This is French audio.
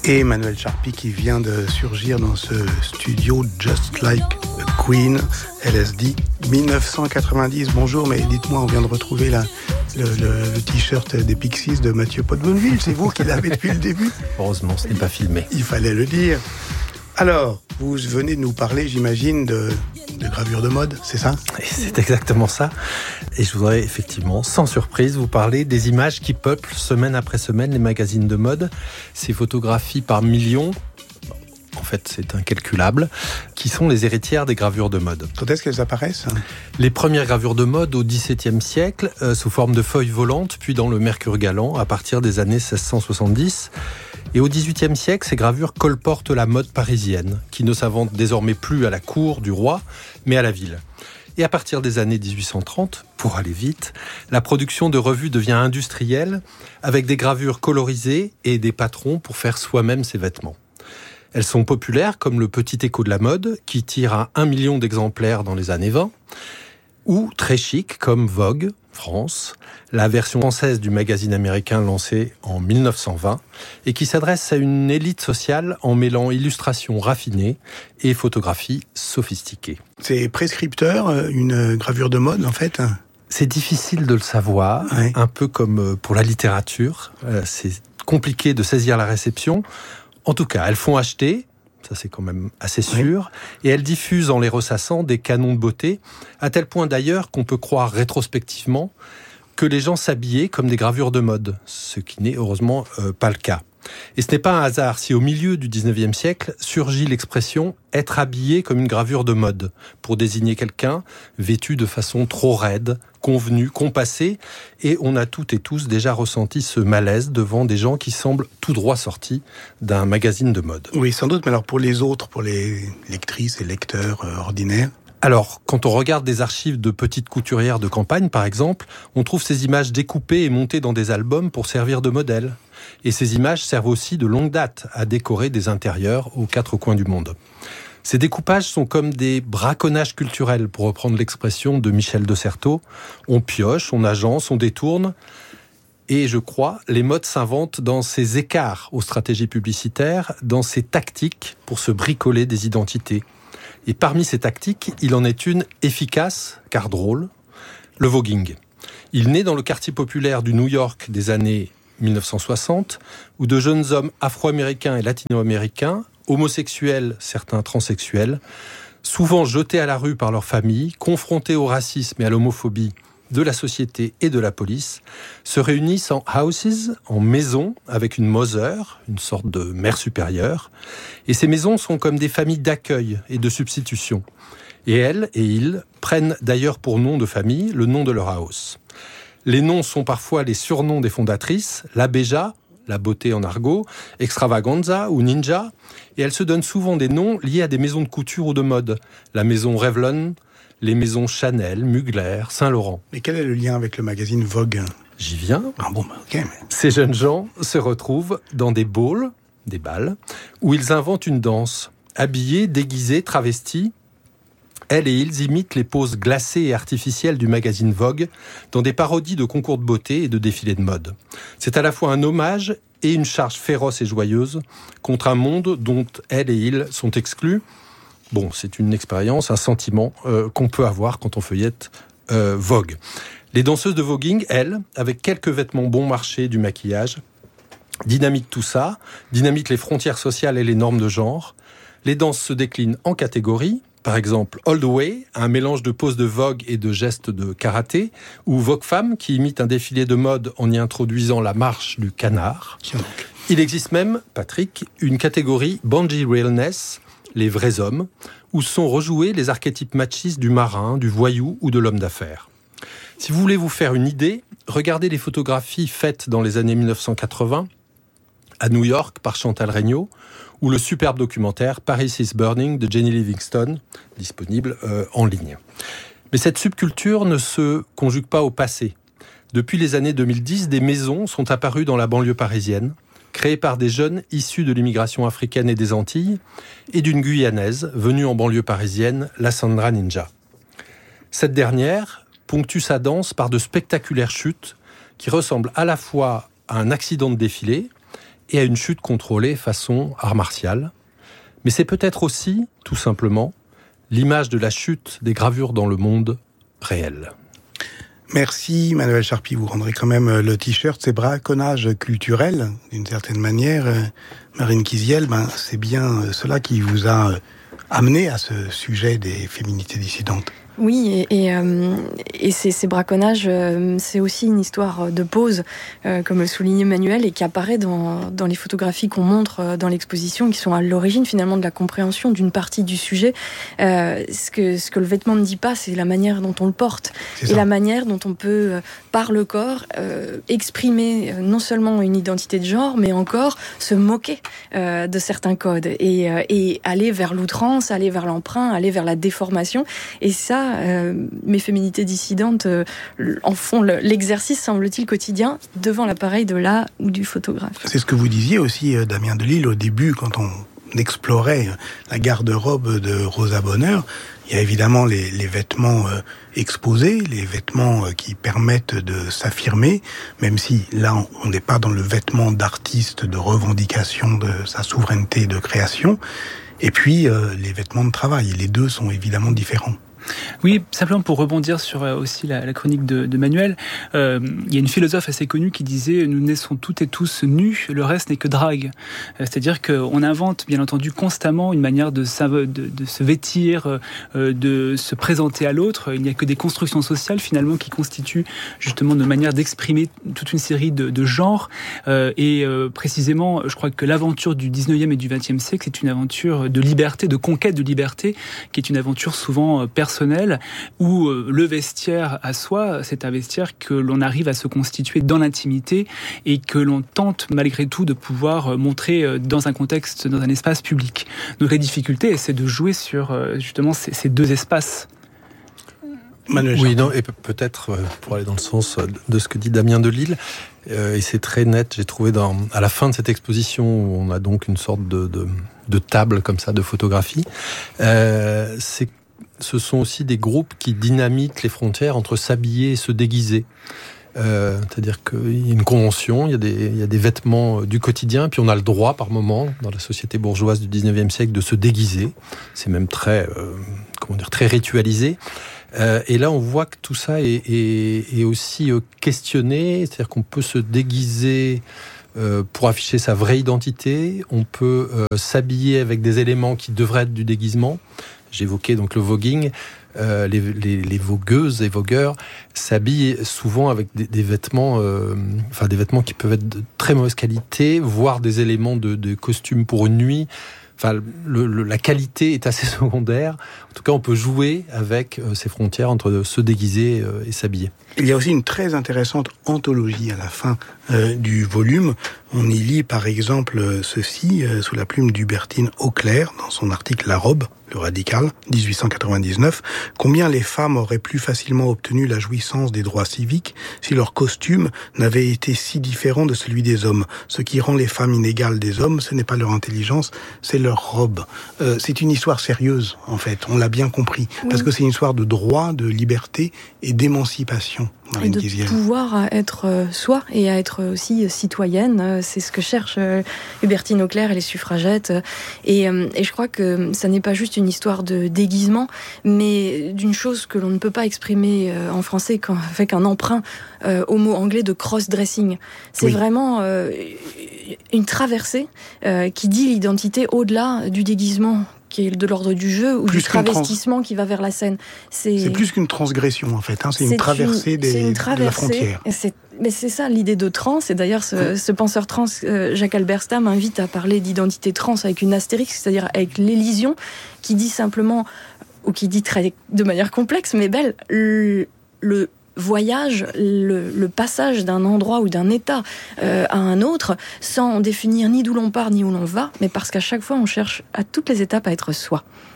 Et Emmanuel Charpie qui vient de surgir dans ce studio Just Like a Queen, LSD, 1990. Bonjour, mais dites-moi, on vient de retrouver le t-shirt des Pixies de Mathieu Pot-de-Bonneville. C'est vous qui l'avez depuis le début. Heureusement, ce n'est pas filmé. Il fallait le dire. Alors, vous venez de nous parler, j'imagine, de gravure de mode, c'est ça ? Et c'est exactement ça. Et je voudrais effectivement, sans surprise, vous parler des images qui peuplent semaine après semaine les magazines de mode. Ces photographies par millions, en fait c'est incalculable, qui sont les héritières des gravures de mode. Quand est-ce qu'elles apparaissent ? Les premières gravures de mode au XVIIe siècle, sous forme de feuilles volantes, puis dans le Mercure galant, à partir des années 1670. Et au XVIIIe siècle, ces gravures colportent la mode parisienne, qui ne s'invente désormais plus à la cour du roi, mais à la ville. Et à partir des années 1830, pour aller vite, la production de revues devient industrielle, avec des gravures colorisées et des patrons pour faire soi-même ses vêtements. Elles sont populaires comme le Petit Écho de la mode, qui tire à 1 million d'exemplaires dans les années 20, ou très chic comme Vogue, France, la version française du magazine américain lancé en 1920 et qui s'adresse à une élite sociale en mêlant illustrations raffinées et photographies sophistiquées. C'est prescripteur, une gravure de mode en fait ? C'est difficile de le savoir, ouais. Un peu comme pour la littérature, c'est compliqué de saisir la réception. En tout cas, elles font acheter, ça c'est quand même assez sûr, et elles diffusent en les ressassant des canons de beauté, à tel point d'ailleurs qu'on peut croire rétrospectivement que les gens s'habillaient comme des gravures de mode, ce qui n'est heureusement pas le cas. Et ce n'est pas un hasard si au milieu du 19e siècle surgit l'expression « être habillé comme une gravure de mode » pour désigner quelqu'un vêtu de façon trop raide, convenue, compassée, et on a toutes et tous déjà ressenti ce malaise devant des gens qui semblent tout droit sortis d'un magazine de mode. Oui, sans doute, mais alors pour les autres, pour les lectrices et lecteurs ordinaires ? Alors, quand on regarde des archives de petites couturières de campagne, par exemple, on trouve ces images découpées et montées dans des albums pour servir de modèle. Et ces images servent aussi de longue date à décorer des intérieurs aux 4 coins du monde. Ces découpages sont comme des braconnages culturels, pour reprendre l'expression de Michel de Certeau. On pioche, on agence, on détourne. Et je crois, les modes s'inventent dans ces écarts aux stratégies publicitaires, dans ces tactiques pour se bricoler des identités. Et parmi ces tactiques, il en est une efficace, car drôle, le voguing. Il naît dans le quartier populaire du New York des années 1960, où de jeunes hommes afro-américains et latino-américains, homosexuels, certains transsexuels, souvent jetés à la rue par leur famille, confrontés au racisme et à l'homophobie de la société et de la police, se réunissent en houses, en maisons, avec une mother, une sorte de mère supérieure. Et ces maisons sont comme des familles d'accueil et de substitution. Et elles et ils prennent d'ailleurs pour nom de famille le nom de leur house. Les noms sont parfois les surnoms des fondatrices, la Beja, la beauté en argot, extravaganza ou ninja, et elles se donnent souvent des noms liés à des maisons de couture ou de mode. La maison Revlon, les maisons Chanel, Mugler, Saint-Laurent. Mais quel est le lien avec le magazine Vogue ? J'y viens. Ah bon, ok. Mais... Ces jeunes gens se retrouvent dans des balls, des bals, où ils inventent une danse, habillés, déguisés, travestis. Elles et ils imitent les poses glacées et artificielles du magazine Vogue dans des parodies de concours de beauté et de défilés de mode. C'est à la fois un hommage et une charge féroce et joyeuse contre un monde dont elles et ils sont exclus. Bon, c'est une expérience, un sentiment qu'on peut avoir quand on feuillette Vogue. Les danseuses de voguing, elles, avec quelques vêtements bon marché, du maquillage, dynamitent tout ça, dynamitent les frontières sociales et les normes de genre. Les danses se déclinent en catégories. Par exemple, All the Way, un mélange de poses de Vogue et de gestes de karaté, ou Vogue Femme, qui imite un défilé de mode en y introduisant la marche du canard. Il existe même, Patrick, une catégorie Bungee Realness, les vrais hommes, où sont rejoués les archétypes machistes du marin, du voyou ou de l'homme d'affaires. Si vous voulez vous faire une idée, regardez les photographies faites dans les années 1980 à New York par Chantal Regnault, ou le superbe documentaire Paris is Burning de Jenny Livingston, disponible en ligne. Mais cette subculture ne se conjugue pas au passé. Depuis les années 2010, des maisons sont apparues dans la banlieue parisienne, créées par des jeunes issus de l'immigration africaine et des Antilles, et d'une Guyanaise venue en banlieue parisienne, la Sandra Ninja. Cette dernière ponctue sa danse par de spectaculaires chutes qui ressemblent à la fois à un accident de défilé et à une chute contrôlée façon art martial. Mais c'est peut-être aussi, tout simplement, l'image de la chute des gravures dans le monde réel. Merci Manuel Charpie, vous rendrez quand même le t-shirt. Ces braconnages culturels, d'une certaine manière, Marine Kiziel, c'est bien cela qui vous a amené à ce sujet des féminités dissidentes. Oui, et ces braconnages, c'est aussi une histoire de pose, comme le soulignait Manuel, et qui apparaît dans les photographies qu'on montre dans l'exposition, qui sont à l'origine finalement de la compréhension d'une partie du sujet. Ce que le vêtement ne dit pas, c'est la manière dont on le porte, et la manière dont on peut, par le corps, exprimer non seulement une identité de genre, mais encore se moquer de certains codes, et aller vers l'outrance, aller vers l'emprunt, aller vers la déformation, et ça, mes féminités dissidentes en font l'exercice, semble-t-il, quotidien devant l'appareil de l'art ou du photographe. C'est ce que vous disiez aussi, Damien Delille, au début, quand on explorait la garde-robe de Rosa Bonheur. Il y a évidemment les vêtements exposés, les vêtements qui permettent de s'affirmer, même si là, on n'est pas dans le vêtement d'artiste, de revendication de sa souveraineté de création. Et puis, les vêtements de travail. Les deux sont évidemment différents. Oui, simplement pour rebondir sur aussi la chronique de Manuel, il y a une philosophe assez connue qui disait « Nous naissons toutes et tous nus, le reste n'est que drague ». C'est-à-dire qu'on invente, bien entendu, constamment une manière de se vêtir, de se présenter à l'autre. Il n'y a que des constructions sociales, finalement, qui constituent justement nos manières d'exprimer toute une série de genres. Précisément, je crois que l'aventure du 19e et du 20e siècle, c'est une aventure de liberté, de conquête de liberté, qui est une aventure souvent personnelle, où le vestiaire à soi, c'est un vestiaire que l'on arrive à se constituer dans l'intimité et que l'on tente malgré tout de pouvoir montrer dans un contexte, dans un espace public. Donc la difficulté, c'est de jouer sur justement ces deux espaces. Oui, non, et peut-être pour aller dans le sens de ce que dit Damien Delille, et c'est très net, j'ai trouvé à la fin de cette exposition où on a donc une sorte de table comme ça de photographie, ce sont aussi des groupes qui dynamitent les frontières entre s'habiller et se déguiser. C'est-à-dire qu'il y a une convention, il y a des vêtements du quotidien, puis on a le droit par moment, dans la société bourgeoise du 19e siècle, de se déguiser. C'est même très ritualisé. Et là, on voit que tout ça est aussi questionné, c'est-à-dire qu'on peut se déguiser pour afficher sa vraie identité, on peut s'habiller avec des éléments qui devraient être du déguisement. J'évoquais donc le voguing. Les vogueuses et vogueurs s'habillent souvent avec des vêtements, des vêtements qui peuvent être de très mauvaise qualité, voire des éléments de costume pour une nuit. Enfin, la qualité est assez secondaire. En tout cas, on peut jouer avec ces frontières entre se déguiser et s'habiller. Il y a aussi une très intéressante anthologie à la fin du volume. On y lit par exemple ceci, sous la plume d'Hubertine Auclair, dans son article « La robe », le Radical, 1899, combien les femmes auraient plus facilement obtenu la jouissance des droits civiques si leur costume n'avait été si différent de celui des hommes. Ce qui rend les femmes inégales des hommes, ce n'est pas leur intelligence, c'est leur robe. C'est une histoire sérieuse, en fait, on l'a bien compris, parce que c'est une histoire de droit, de liberté et d'émancipation. Et de pouvoir à être soi et à être aussi citoyenne, c'est ce que cherche Hubertine Auclair et les suffragettes. Et je crois que ça n'est pas juste une histoire de déguisement, mais d'une chose que l'on ne peut pas exprimer en français avec un emprunt au mot anglais de cross-dressing. C'est vraiment une traversée qui dit l'identité au-delà du déguisement, qui est de l'ordre du jeu ou du travestissement qui va vers la scène. C'est plus qu'une transgression, en fait. C'est une traversée de la frontière. Mais c'est ça l'idée de trans. Et d'ailleurs, ce penseur trans, Jacques Albert Stamm, invite à parler d'identité trans avec une astérix, c'est-à-dire avec l'élision, qui dit simplement, ou qui dit de manière complexe mais belle, le voyage, le passage d'un endroit ou d'un état à un autre, sans définir ni d'où l'on part ni où l'on va, mais parce qu'à chaque fois on cherche à toutes les étapes à être soi.